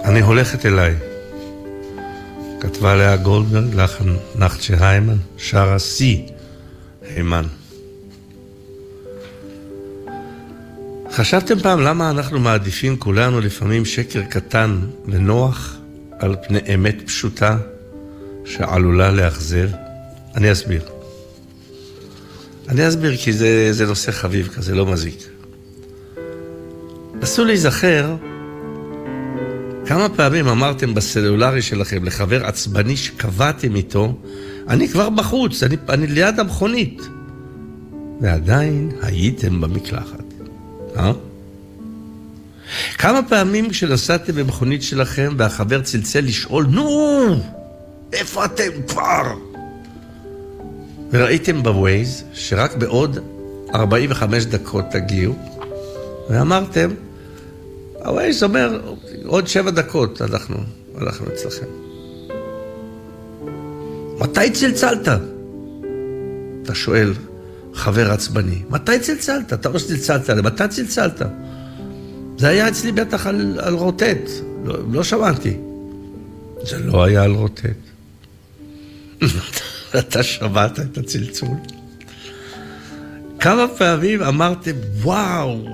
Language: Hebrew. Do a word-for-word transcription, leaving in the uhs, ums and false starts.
אני הולכת אליי. כתבה לאה גולדברג, לחן נחצ'ה היימן, שרה סי היימן. חשבתם פעם למה אנחנו מעדיפים כולנו לפעמים שקר קטן ונוח על פני אמת פשוטה שעלולה לאכזב? אני אסביר. אני אסביר כי זה, זה נושא חביב כזה, לא מזיק. נסו להיזכר כמה פעמים אמרתם בסלולרי שלכם לחבר עצבני שקבעתם איתו, אני כבר בחוץ, אני, אני ליד המכונית. ועדיין הייתם במקלחת. אה? כמה פעמים כשנסעתם במכונית שלכם והחבר צלצל לשאול, נו, איפה אתם כבר? וראיתם בווייז שרק בעוד ארבעים וחמש דקות תגיעו, ואמרתם, הווייז אומר, עוד שבע דקות אנחנו, אנחנו אצלכם. מתי צלצלת? אתה שואל, חבר עצבני, מתי צלצלת? אתה לא צלצלת, מתי צלצלת? זה היה אצלי בטח על, על רוטט, לא, לא שמעתי. זה לא היה על רוטט. אתה שמעת את הצלצול. כמה פעמים אמרתם, וואו,